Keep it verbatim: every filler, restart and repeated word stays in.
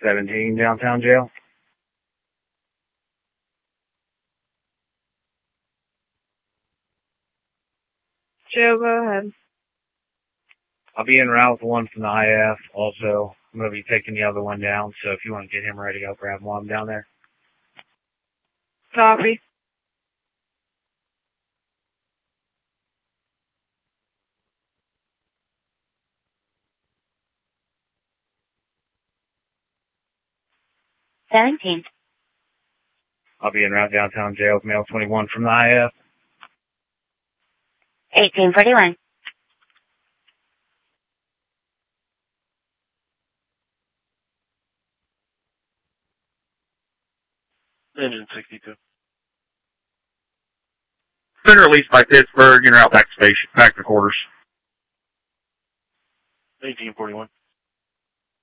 seventeen, downtown jail. Joe, go ahead. I'll be en route with one from the I F. Also, I'm going to be taking the other one down, so if you want to get him ready, I'll grab one down there. Copy. seventeen. I'll be en route downtown jail with male twenty-one from the I F. eighteen forty-one. Engine sixty-two. Been released by Pittsburgh, en route back to station, back to quarters. eighteen forty-one.